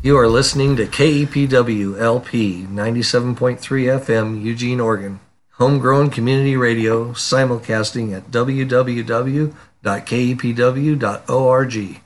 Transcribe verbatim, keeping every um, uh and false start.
You are listening to K E P W L P ninety-seven point three F M, Eugene, Oregon. Homegrown community radio, simulcasting at w w w dot k e p w dot org.